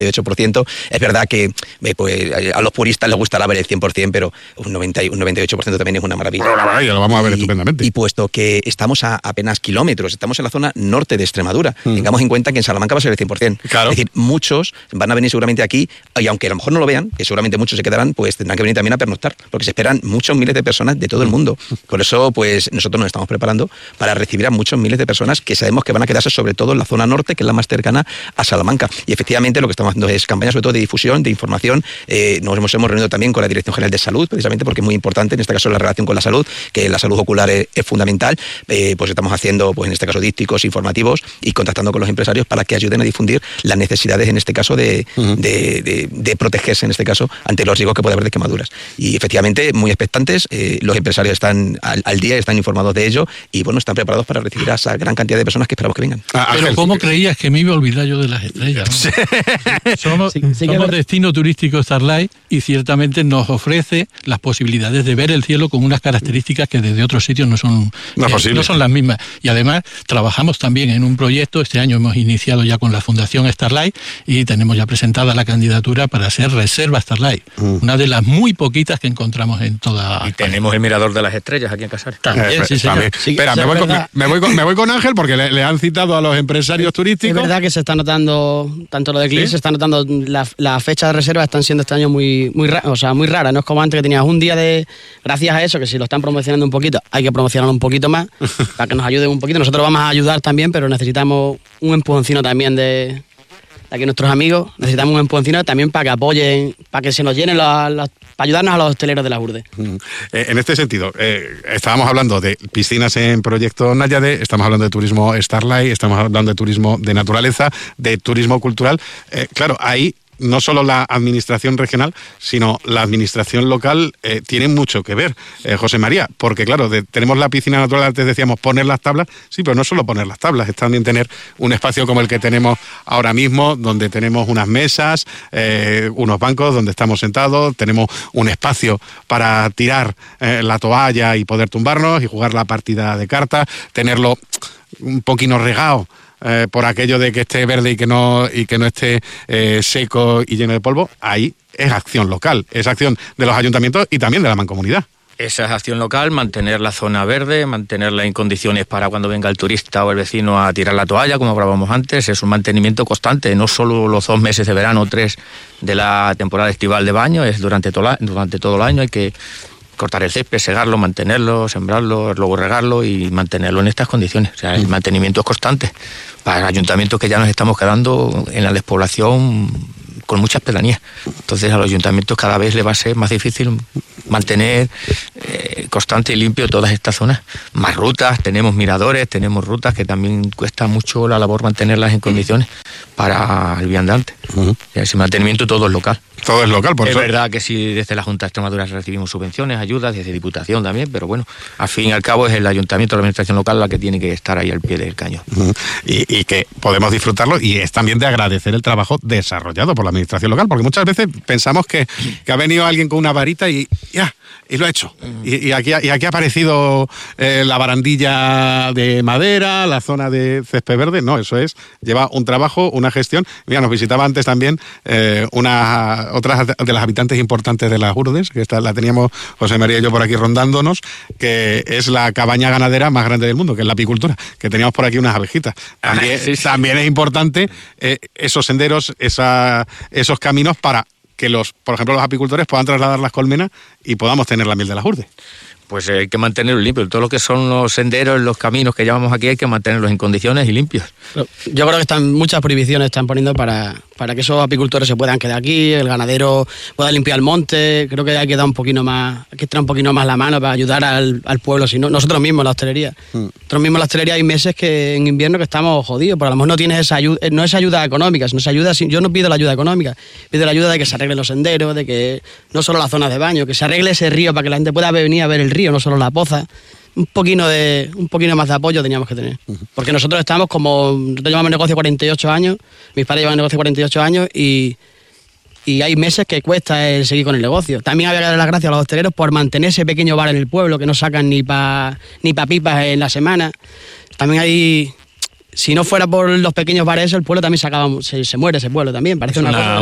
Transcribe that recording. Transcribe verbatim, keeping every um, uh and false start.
y ocho por ciento. Es verdad que eh, pues, a los puristas les gustará ver el cien por ciento, pero un, noventa, un noventa y ocho por ciento también es una maravilla. Bueno, una maravilla, lo vamos a ver y, estupendamente. Y puesto que estamos a apenas kilómetros, estamos en la zona norte de Extremadura, mm. tengamos en cuenta que en Salamanca va a ser el cien por ciento. Claro. Es decir, muchos van a venir seguramente aquí, y aunque a lo mejor no lo vean, que seguramente muchos se quedarán, pues tendrán que venir también a pernoctar, porque se esperan muchos miles de personas de todo el mundo. Por eso, pues nosotros nos estamos preparando para recibir a muchos miles de personas que sabemos que van a quedarse sobre todo en la zona norte, que es la más cercana a Salamanca. Y efectivamente lo que estamos haciendo es campañas sobre todo de difusión, de información. Eh, nos hemos, hemos reunido también con la Dirección General de Salud, precisamente porque es muy importante, en este caso la relación con la salud, que la salud ocular es, es fundamental. Eh, pues estamos haciendo, pues en este caso, dísticos informativos y contactando con los empresarios para que ayuden a difundir las necesidades, en este caso, de, uh-huh. de, de, de protegerse, en este caso, ante los riesgos que puede haber de quemaduras. Y efectivamente, muy expectantes, eh, los empresarios están al, al día, están informados de ello y, bueno, están preparados para recibir a esa gran cantidad de personas que esperamos que vengan. Ah, Pero ¿cómo creías que me iba a olvidar yo de las estrellas? ¿No? Somos, sí, sí somos destino turístico Starlight y ciertamente nos ofrece las posibilidades de ver el cielo con unas características que desde otros sitios no son, no, eh, no son las mismas. Y además trabajamos también en un proyecto, este año hemos iniciado ya con la Fundación Starlight y tenemos ya presentada la candidatura para ser Reserva Starlight, mm. una de las muy poquitas que encontramos en toda... Y España. Tenemos el Mirador de las Estrellas aquí en Casares. También, eh, sí, señor. También. Sí, Espera, me voy, con, me, me, voy con, me voy con Ángel porque le, le han citado a los empresarios es, turísticos. Es verdad que se está notando, tanto lo de Eclipse, ¿sí? Se está notando, las la fechas de reserva están siendo este año muy muy o sea, muy raras, no es como antes que tenías un día de, gracias a eso, que si lo están promocionando un poquito, hay que promocionarlo un poquito más, para que nos ayuden un poquito. Nosotros vamos a ayudar también, pero necesitamos un empujoncino también de... de aquí nuestros amigos, necesitamos un empujoncino también para que apoyen, para que se nos llenen los, los, para ayudarnos a los hosteleros de la Lourdes. Mm. Eh, en este sentido, eh, estábamos hablando de piscinas en Proyecto Náyade, estamos hablando de turismo Starlight, estamos hablando de turismo de naturaleza, de turismo cultural. Eh, claro, ahí no solo la administración regional, sino la administración local eh, tiene mucho que ver, eh, José María, porque claro, de, tenemos la piscina natural, antes decíamos poner las tablas, sí, pero no solo poner las tablas, es también tener un espacio como el que tenemos ahora mismo, donde tenemos unas mesas, eh, unos bancos donde estamos sentados, tenemos un espacio para tirar eh, la toalla y poder tumbarnos y jugar la partida de cartas, tenerlo un poquito regado, Eh, por aquello de que esté verde y que no y que no esté eh, seco y lleno de polvo. Ahí es acción local, es acción de los ayuntamientos y también de la mancomunidad. Esa es acción local, mantener la zona verde, mantenerla en condiciones para cuando venga el turista o el vecino a tirar la toalla, como hablábamos antes. Es un mantenimiento constante, no solo los dos meses de verano o tres de la temporada estival de baño, es durante todo, la, durante todo el año. Hay que cortar el césped, segarlo, mantenerlo, sembrarlo, luego regarlo y mantenerlo en estas condiciones. O sea, el mantenimiento es constante. Para ayuntamientos que ya nos estamos quedando en la despoblación con muchas pedanías. Entonces a los ayuntamientos cada vez les va a ser más difícil mantener eh, constante y limpio todas estas zonas. Más rutas, tenemos miradores, tenemos rutas que también cuesta mucho la labor mantenerlas en condiciones para el viandante. Uh-huh. Ese mantenimiento todo es local. Todo es local, por es eso. Es verdad que sí, desde la Junta de Extremadura recibimos subvenciones, ayudas, desde Diputación también, pero bueno, al fin y al cabo es el ayuntamiento, la administración local la que tiene que estar ahí al pie del cañón. Uh-huh. Y, y que podemos disfrutarlo, y es también de agradecer el trabajo desarrollado por la administración local, porque muchas veces pensamos que, que ha venido alguien con una varita y ya, y lo ha hecho. Uh-huh. Y, y, aquí, y aquí ha aparecido eh, la barandilla de madera, la zona de césped verde. No, eso es, lleva un trabajo, una gestión. Mira, nos visitaba antes también eh, una... otras de las habitantes importantes de las Urdes, que esta, la teníamos José María y yo por aquí rondándonos, que es la cabaña ganadera más grande del mundo, que es la apicultura, que teníamos por aquí unas abejitas. También, sí, sí. también es importante eh, esos senderos, esa, esos caminos para que los, por ejemplo, los apicultores puedan trasladar las colmenas y podamos tener la miel de las Urdes. Pues hay que mantenerlo limpio. Todo lo que son los senderos, los caminos que llamamos aquí, hay que mantenerlos en condiciones y limpios. Yo creo que están muchas prohibiciones están poniendo para, para que esos apicultores se puedan quedar aquí, el ganadero pueda limpiar el monte. Creo que hay que dar un poquito más, hay que estirar un poquito más la mano para ayudar al, al pueblo. Si no, nosotros mismos, la hostelería. Mm. Nosotros mismos, la hostelería, hay meses que en invierno que estamos jodidos, porque a lo mejor no tienes esa ayuda, no es ayuda económica, sino es ayuda, yo no pido la ayuda económica, pido la ayuda de que se arreglen los senderos, de que no solo las zonas de baño, que se arregle ese río para que la gente pueda venir a ver el río, no solo la poza. Un poquito de un poquito más de apoyo teníamos que tener. Porque nosotros estamos como... Nosotros llevamos negocio cuarenta y ocho años, mis padres llevan negocio cuarenta y ocho años y, y hay meses que cuesta el seguir con el negocio. También había que dar las gracias a los hosteleros por mantener ese pequeño bar en el pueblo, que no sacan ni para ni pa pipas en la semana. También hay... si no fuera por los pequeños bares, el pueblo también se acaba, se, se muere ese pueblo también. Parece Es una, una, cosa.